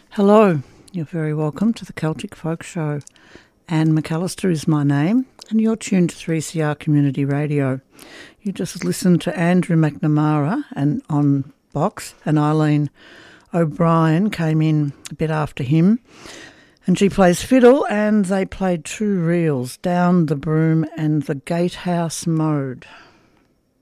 Hello, you're very welcome to the Celtic Folk Show. Anne McAllister is my name, and you're tuned to 3CR Community Radio. You just listened to Andrew McNamara and on Box, and Eileen O'Brien came in a bit after him, and she plays fiddle, and they played two reels, Down the Broom and the Gatehouse Mode.